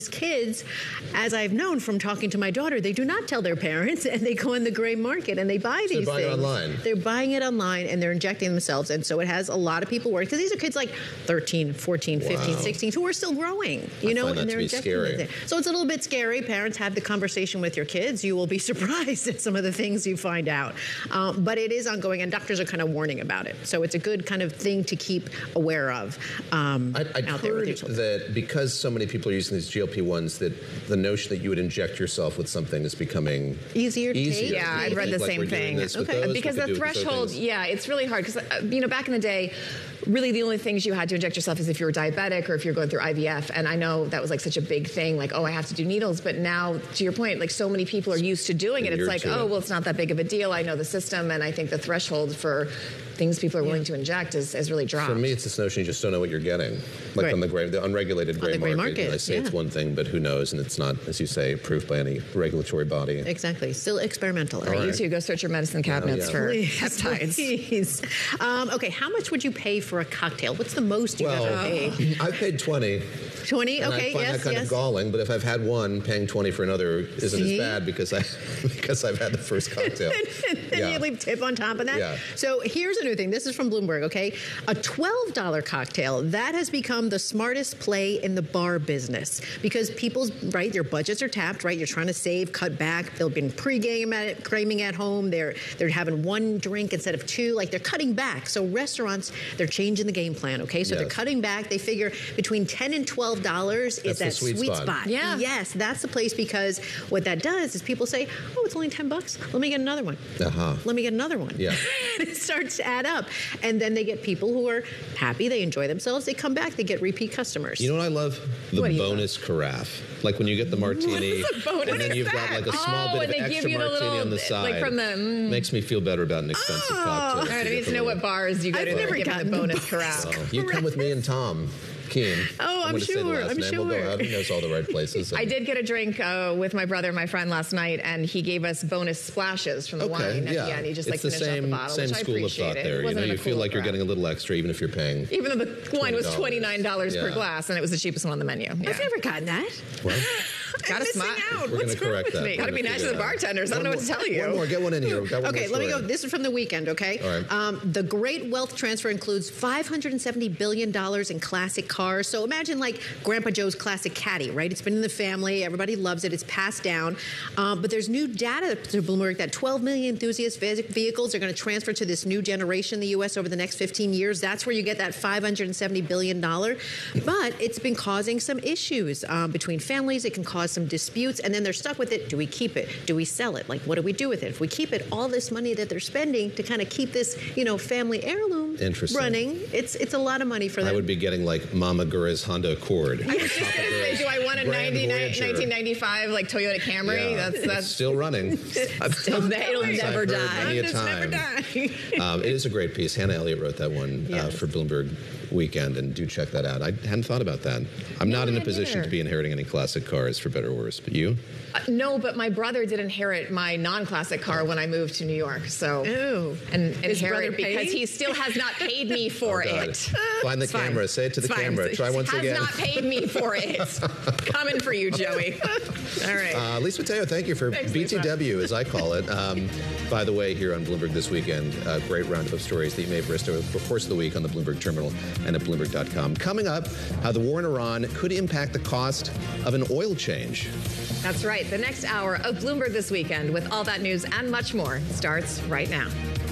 Kids, as I've known from talking to my daughter, they do not tell their parents, and they go in the gray market and they buy these they're buying things. It online. They're buying it online and they're injecting themselves, and so it has a lot of people worried because these are kids like 13, 14, 15, 16 who are still growing, you know, and they're injecting it. So it's a little bit scary. Parents, have the conversation with your kids. You will be surprised at some of the things you find out, but it is ongoing, and doctors are kind of warning about it. So it's a good kind of thing to keep aware of. I'd heard that because so many people are using these GLP-1s, that the notion that you would inject yourself with something is becoming easier to take. Yeah, I've read the same thing. Because the threshold, yeah, it's really hard. Because, you know, back in the day, really the only things you had to inject yourself is if you were diabetic or if you're going through IVF. And I know that was like such a big thing, like, oh, I have to do needles. But now, to your point, like so many people are used to doing it. It's like, oh, well, it's not that big of a deal. I know the system. And I think the threshold for things people are willing to inject is really dropped. For me, it's this notion you just don't know what you're getting. Like on the unregulated gray market. I say it's one thing, but who knows? And it's not, as you say, approved by any regulatory body. Exactly. Still experimental. Right. You too. Go search your medicine cabinets for peptides. Please. Okay, how much would you pay for a cocktail? What's the most you've ever paid? I've paid 20. 20? And okay, I find that kind of galling, but if I've had one, paying 20 for another isn't as bad because I've had the first cocktail. and you leave tip on top of that. Yeah. So here's a new thing. This is from Bloomberg, okay? A $12 cocktail, that has become the smartest play in the bar business because people's, their budgets are tapped, right? You're trying to save, cut back. They've been gaming at home. They're having one drink instead of two. Like, they're cutting back. So restaurants, they're changing the game plan, okay? So they're cutting back. They figure between $10 and $12 is that sweet spot. Yeah. Yes, that's the place, because what that does is people say, oh, it's only $10. Let me get another one. Let me get another one. Yeah. It starts to add up. And then they get people who are happy, they enjoy themselves, they come back, they get repeat customers. You know what I love? The bonus carafe. Like when you get the martini, and then you've got like a small bit of extra martini on the side. Like from the, makes me feel better about an expensive cocktail. All right, I need to know what bars you go to. I've never gotten the bonus carafe. You come with me and Tom Keen. Oh, I'm sure. I'm sure. We'll go out. He knows all the right places. I did get a drink with my brother and my friend last night, and he gave us bonus splashes from the wine. Yeah. And he just like finished off the bottle, same which I school of thought there. You know, you feel like you're getting a little extra, even if you're paying. Even though the wine was $29 per glass, and it was the cheapest one on the menu. Yeah. I've never gotten that. Well, gotta smile. What's wrong with me? Gotta be nice to the bartenders. I don't know what to tell you. One more. Get one in here. Okay, let me go. This is from the weekend, okay? All right. The great wealth transfer includes $570 billion in classic cars. So imagine like Grandpa Joe's classic Caddy, right? It's been in the family. Everybody loves it. It's passed down. But there's new data to Bloomberg that 12 million enthusiast vehicles are going to transfer to this new generation in the U.S. over the next 15 years. That's where you get that $570 billion. But it's been causing some issues between families. It can cause some disputes, and then they're stuck with it. Do we keep it? Do we sell it? Like, what do we do with it? If we keep it, all this money that they're spending to kind of keep this, family heirloom running, it's a lot of money for them. I would be getting like Mama Gura's Honda Accord. I was just going to say, do I want a 1995 like Toyota Camry? Yeah. That's it's still running. It'll never die. It is a great piece. Hannah Elliott wrote that one for Bloomberg Weekend, and do check that out. I hadn't thought about that. I'm not in a position to be inheriting any classic cars, for better or worse, but you? No, but my brother did inherit my non-classic car when I moved to New York. So, and inherit because he still has not paid me for it. Find the camera. Say it to the camera. Try once again. Has not paid me for it. Coming for you, Joey. All right. Lisa Mateo, thank you for BTW, as I call it. By the way, here on Bloomberg this weekend, a great roundup of stories that you may have missed over the course of the week on the Bloomberg Terminal and at Bloomberg.com. Coming up, how the war in Iran could impact the cost of an oil change. That's right. The next hour of Bloomberg This Weekend with all that news and much more starts right now.